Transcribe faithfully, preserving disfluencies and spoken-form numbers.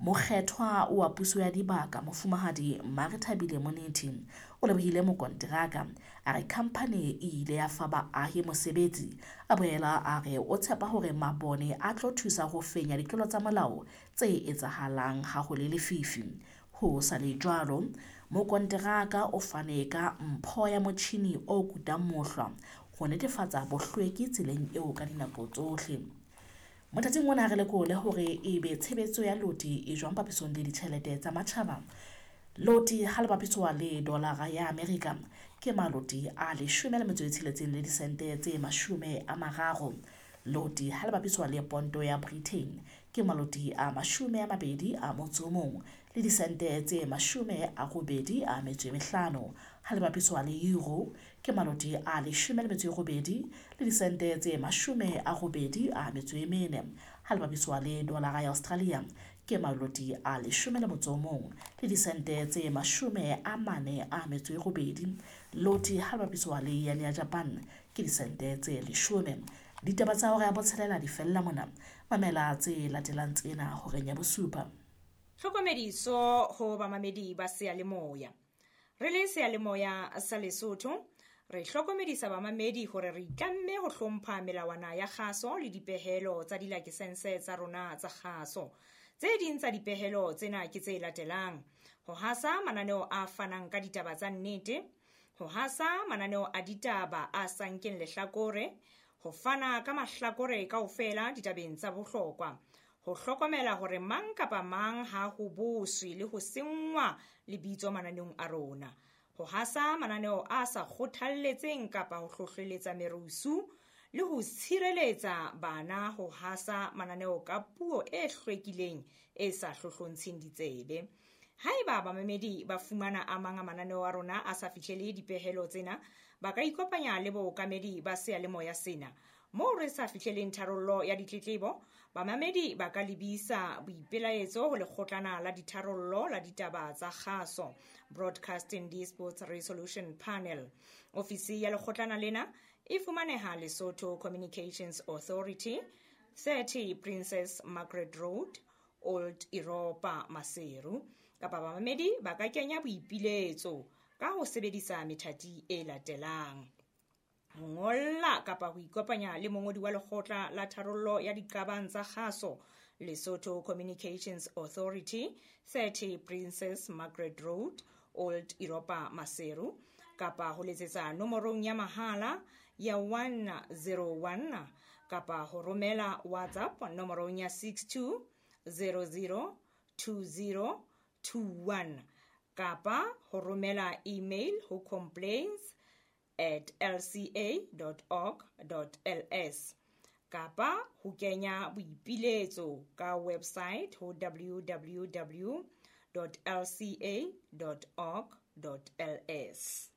Mokgethwa wa puso ya dibaka Mofumahadi Marithabile Monithi o lebohile mokonteraka a re khamphane e ile ya fa baahi mosebetsi a boela a re o tshepa hore mabone a tlo thusa ho fenya ditlolo tsa molao tse etsahalang ha ho le lefifi. Ho sa le jwalo, mokonteraka o fane ka mpho ya motjhini o kutang mohlwa ho netefatsa bohlweki tseleng eo ka dinako tsohle. Mothating mona re lekole hore ebe tshebetso ya loti e jwang papisong le ditjhelete tsa matjhaba. Loti ha le bapiswa le dolara ya Amerika ke maloti a leshome le metso e tsheletseng le disente tse mashome a mararo. Loti ha le bapiswa le ponto ya Britain ke maloti a mashome a mabedi a motso o mong le disente tse mashome a robedi a metso e mehlano. Ha le bapiswa le euro ke maloti a leshome le metso e robedi le disente tse mashome a robedi a metso e mene. Ha le bapiswa le dolara ya Australia ke maloti a leshome le motso o mong le disente tse mashome a mane a metso e robedi. Loti ha le bapiswa le yen ya Japan ke disente tse leshome. Ditaba tsa hore ya botshelela di fella mona. Mamela tse latelang tsena hore nya bosupa. Hlokomediso ho bamamedi ba seyalemoya. Re le seyalemoya sa Lesotho, re hlokomedisa bamamedi hore re itlamme ho hlompha melawana ya kgaso le dipehelo tsa dilakisense tsa rona tsa kgaso. Tse ding tsa dipehelo tsena ke tse latelang: ho hasa mananeo a fanang ka ditaba tsa nnete, ho hasa mananeo a ditaba a sa nkeng lehlakore, ho fana ka mahlakore kaofela ditabeng tsa bohlokwa, ho hlokomela hore mang kapa mang ha ho boswe le ho sengwa lebitso mananeong a rona, ho hasa mananeo a sa kgothalletseng kapa ho hlohleletsa merusu, le ho tshireletsa bana ho hasa mananeo ka puo e hlwekileng e sa hlohlontsheng ditsebe. Haeba bamamedi ba fumana a mang a mananeo a rona a sa fihlele dipehelo tsena, ba ka ikopanya le bookamedi ba seyalemoya sena. Moo re sa fihleleng tharollo ya ditletlebo, bamamedi ba ka lebisa boipelaetso ho lekgotlana la ditharollo la ditaba tsa kgaso, Broadcasting Disputes Resolution Panel. Ofisi ya lekgotlana lena e fumaneha Lesotho Communications Authority, thirty Princess Margaret Road, Old Europa, Maseru. Kapa bamamedi ba ka kenya boipiletso ka ho sebedisa methati e latelang: ho ngolla kapa ho ikopanya le mongodi wa lekgotla la tharollo ya diqabang tsa kgaso, Lesotho Communications Authority, thirty Princess Margaret Road, Old Europa, Maseru, kapa ho letsetsa nomorong ya mahala ya one zero one, kapa ho romela WhatsApp nomorong ya six two zero zero two zero two one, kapa ho romela email ho complaints at l c a dot org dot l s, kapa ho kenya boipiletso ka website ho w w w dot l c a dot org dot l s.